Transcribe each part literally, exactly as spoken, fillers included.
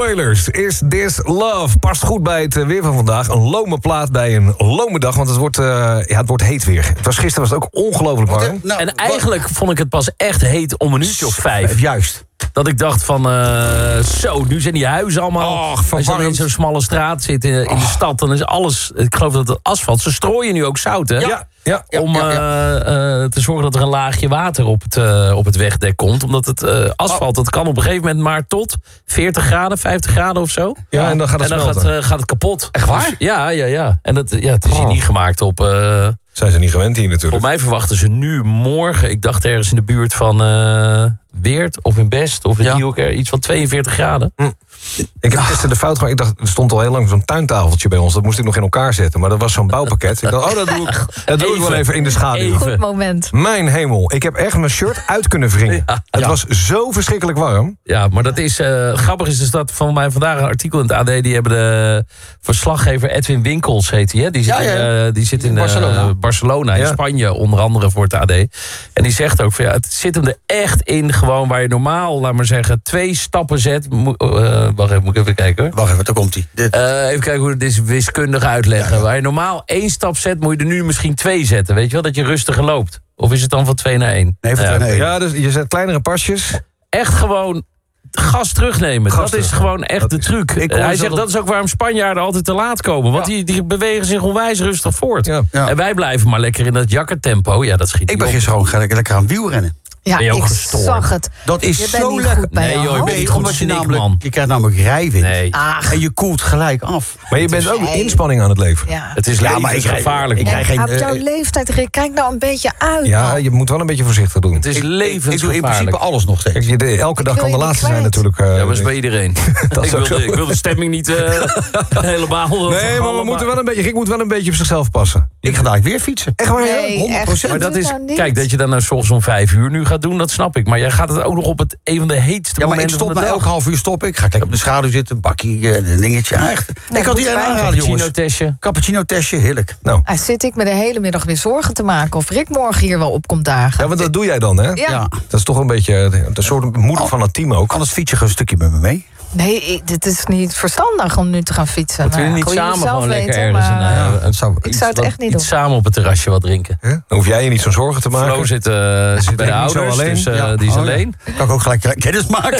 Wailers, Is This Love? Past goed bij het weer van vandaag. Een lome plaat bij een lome dag, want het wordt, uh, ja, het wordt heet weer. Het was, gisteren was het ook ongelooflijk warm. Nou, en eigenlijk wat? vond ik het pas echt heet om een uurtje of vijf. Juist. Dat ik dacht van, uh, zo, nu zijn die huizen allemaal... Och, als je dan in zo'n smalle straat zit in, in de stad, dan is alles... Ik geloof dat het asfalt... Ze strooien nu ook zout, hè? Ja. Ja, ja, om ja, ja. Uh, uh, te zorgen dat er een laagje water op het, uh, op het wegdek komt. Omdat het uh, asfalt, dat kan op een gegeven moment maar tot veertig graden, vijftig graden of zo. Ja, en dan gaat het en dan smelten. gaat, uh, gaat het kapot. Echt waar? Dus, ja, ja, ja. En dat, ja, het is hier Oh. niet gemaakt op... Uh, Zijn ze niet gewend hier natuurlijk. Voor mij verwachten ze nu morgen... Ik dacht ergens in de buurt van uh, Weert of in Best of in Ja. Nieuwkerk... iets van tweeënveertig graden. Hm. Ik heb gisteren de fout gemaakt. Ik dacht, er stond al heel lang zo'n tuintafeltje bij ons. Dat moest ik nog in elkaar zetten. Maar dat was zo'n bouwpakket. Ik dacht, oh, dat doe ik, dat doe ik wel even in de schaduw. Even. Goed moment. Mijn hemel, ik heb echt mijn shirt uit kunnen wringen. Ja. Het Ja. was zo verschrikkelijk warm. Ja, maar dat is... Uh, grappig is dus dat van mij vandaag een artikel in het A D... die hebben de verslaggever Edwin Winkels, heet hij. Hè? Die zit Ja, ja. in, uh, die zit in uh, Barcelona. Barcelona, in Ja. Spanje, onder andere voor het A D. En die zegt ook van ja, het zit hem er echt in... gewoon waar je normaal, laat maar zeggen, twee stappen zet. Mo- uh, wacht even, moet ik even kijken hoor. Wacht even, daar komt hij. Dit. Uh, even kijken hoe we dit wiskundig uitleggen. Ja, ja. Waar je normaal één stap zet, moet je er nu misschien twee zetten. Weet je wel, dat je rustiger loopt. Of is het dan van twee naar één? Nee, van Ja. twee naar één. Ja, dus je zet kleinere pasjes. Echt gewoon gas terugnemen. Gas dat is terug. gewoon echt Dat de is- truc. Ik Uh, hoor hij zo zegt dat- dat is ook waarom Spanjaarden altijd te laat komen. Want Ja. die, die bewegen zich onwijs rustig voort. Ja. Ja. En wij blijven maar lekker in dat jakkertempo. Ja, dat schiet Ik niet ben op. gisteren gewoon lekker, lekker aan wielrennen. Ja, Ben je ook ik gestoord? zag het. Dat is Je bent zo niet lekker. goed bij Nee, je joh, ik hoofd. ben niet Nee, goed omdat je snik, namelijk... man. Je krijgt namelijk rijwind. Nee, Ach, En je koelt gelijk af. Maar je bent ook Nee. inspanning aan het leveren. ja. het is Ja, maar ik rijd- levensgevaarlijk. ik man. rijd geen- Op jouw eh, leeftijd, Rick, kijk nou een beetje uit. Ja, man. je moet wel een beetje voorzichtig doen. Het is Ik, ik, ik doe in levensgevaarlijk. principe alles nog steeds. Kijk, je, de- elke dag wil kan de je niet laatste zijn kwijt. natuurlijk. uh, Ja, maar dat is bij iedereen. Dat is ik, ook wil, zo. ik wil de stemming niet uh, helemaal... Nee, maar we moeten wel een beetje, Rick moet wel een beetje op zichzelf passen. Ik ga daar weer fietsen. Echt waar? Nee, ja? honderd procent. echt, Maar dat doe is, nou niet. kijk, dat je dan nou 's ochtends om vijf uur nu gaat doen, dat snap ik. Maar jij gaat het ook nog op het een van de heetste Ja, maar ik momenten stop van de na dag. elke half uur stop ik. Ga ik lekker op de schaduw zitten, bakkie, eh, een dingetje. Echt. Nee, ik had goed hier fijn. aanraden, jongens. Cappuccino-testje. Cappuccino testje, heerlijk. Nou, Ah, zit ik me de hele middag weer zorgen te maken of Rick morgen hier wel op komt dagen. ja, want dat doe jij dan, hè? Ja. Ja. Dat is toch een beetje een soort moeder van het team ook. Anders fiets je gewoon een stukje met me mee. Nee, ik- dit is niet verstandig om nu te gaan fietsen. Dat we Nou, niet gooi je samen zelf gewoon lekker weten, ergens een, maar, uh, Ja, dat zou- iets zou het wat- echt niet iets doen. samen op het terrasje wat drinken. Hè? Dan hoef jij je niet zo'n zorgen te maken. Flo zit, uh, zit bij de niet zo ouders, alleen. dus uh, Ja. die is Oh, ja. alleen. Kan ik ook gelijk kennis maken.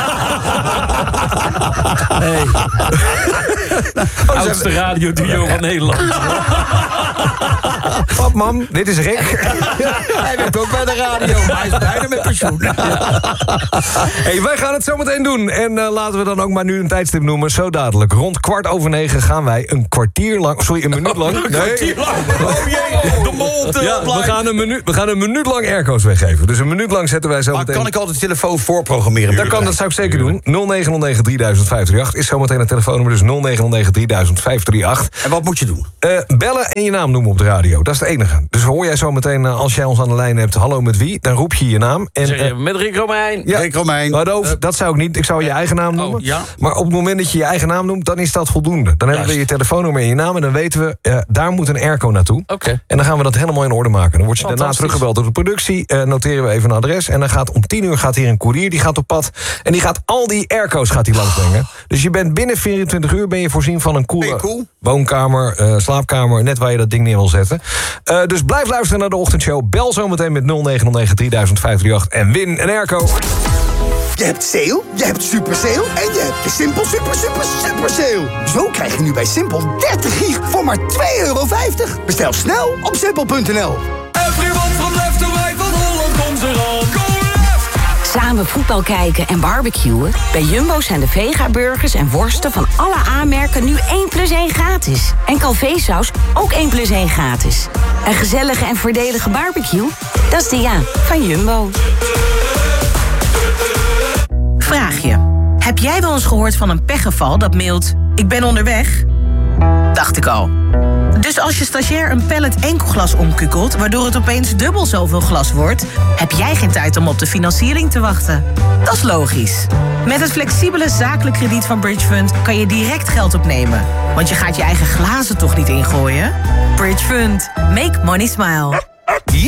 Hey. Oudste radioduo van Nederland. Pap, mam, dit is Rick. Hij werkt ook bij de radio, maar hij is bijna met pensioen. Hey, wij gaan het zo meteen doen. En uh, laten we dan ook maar nu een tijdstip noemen. Zo dadelijk. Rond kwart over negen gaan wij een kwartier lang... Sorry, een minuut lang. Nee. Oh jee, de mol te Ja, we gaan, een minuut, we gaan een minuut lang airco's weggeven. Dus een minuut lang zetten wij zo Maar meteen... kan ik altijd de telefoon voorprogrammeren? Dat kan, dat zou ik zeker doen. nul negen nul negen drie duizend vijf drie acht is zometeen het telefoonnummer. Dus nul negen nul negen drie duizend vijf drie acht. En wat moet je doen? Uh, bellen en je naam noemen op de radio. Dat is het enige. Dus hoor jij zo meteen, uh, als jij ons aan de lijn hebt... hallo met wie, dan roep je je naam. En, Zeg je, uh, met Rick Romein. ja. Rick Romein. Maar Doof, dat zou ik niet. Ik zou je eigen naam noemen. Oh, ja. Maar op het moment dat je je eigen naam noemt, dan is dat voldoende. Dan hebben we je telefoonnummer en je naam... en dan weten we, uh, daar moet een airco naartoe. Oké. En dan gaan we dat helemaal in orde maken. Dan wordt je daarna Fantastisch. teruggebeld door de productie. Uh, noteren we even een adres. En dan gaat om tien uur gaat hier een koerier, die gaat op pad. En die gaat al die airco's gaat die langsbrengen. Dus je bent binnen vierentwintig uur ben je voorzien van een Ben koele je cool? woonkamer, uh, slaapkamer. Net waar je dat ding neer wil zetten. Uh, dus blijf luisteren naar de ochtendshow. Bel zometeen met nul negen nul negen drie duizend vijf drie acht en win een airco. Je hebt sale, je hebt super sale en je hebt de Simpel super super super sale. Zo krijg je nu bij Simpel dertig gig voor maar twee euro vijftig. Bestel snel op simpel punt n l. Everyone from left to right van Holland komt eraan. Go left! Samen voetbal kijken en barbecuen? Bij Jumbo zijn de Vega-burgers en worsten van alle aanmerken nu één plus één gratis. En Calvé-saus ook één plus één gratis. Een gezellige en voordelige barbecue? Dat is de ja van Jumbo. Vraag je. Heb jij wel eens gehoord van een pechgeval dat mailt... ik ben onderweg? Dacht ik al. Dus als je stagiair een pallet enkelglas omkukkelt... waardoor het opeens dubbel zoveel glas wordt... heb jij geen tijd om op de financiering te wachten. Dat is logisch. Met het flexibele zakelijk krediet van Bridge Fund... kan je direct geld opnemen. Want je gaat je eigen glazen toch niet ingooien? Bridge Fund. Make money smile.